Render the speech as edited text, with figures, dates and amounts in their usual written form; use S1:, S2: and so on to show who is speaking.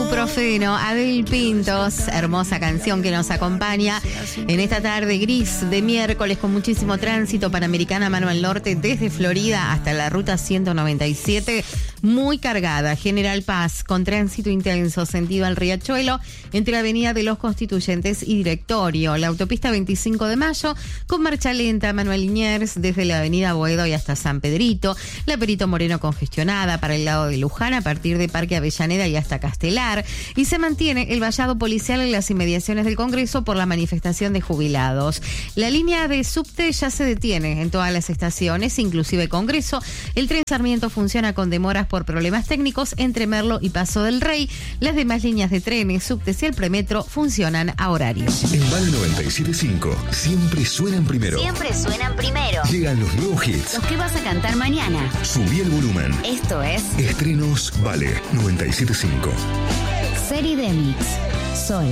S1: Ibuprofeno, Abel Pintos, hermosa canción que nos acompaña en esta tarde gris de miércoles con muchísimo tránsito. Panamericana Mano al Norte desde Florida hasta la ruta 197, muy cargada. General Paz con tránsito intenso sentido al Riachuelo entre la avenida de los Constituyentes y Directorio. La autopista 25 de Mayo con marcha lenta Manuel Liniers desde la avenida Boedo y hasta San Pedrito. La Perito Moreno congestionada para el lado de Luján a partir de Parque Avellaneda y hasta Castelar. Y se mantiene el vallado policial en las inmediaciones del Congreso por la manifestación de jubilados. La línea de subte ya se detiene en todas las estaciones, inclusive Congreso. El tren Sarmiento funciona con demoras por problemas técnicos entre Merlo y Paso del Rey. Las demás líneas de trenes, subtes y el premetro funcionan a horario.
S2: En Vale 97.5 siempre suenan primero.
S3: Siempre suenan primero.
S2: Llegan los nuevos hits.
S3: Los que vas a cantar mañana.
S2: Subí el volumen.
S3: Esto es
S2: Estrenos Vale 97.5.
S3: Serie de Mix. Sola.